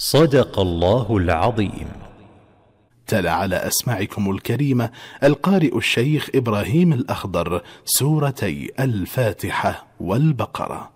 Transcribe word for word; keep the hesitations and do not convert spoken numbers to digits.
صدق الله العظيم. تلا على أسماعكم الكريمة القارئ الشيخ إبراهيم الأخضر سورتي الفاتحة والبقرة.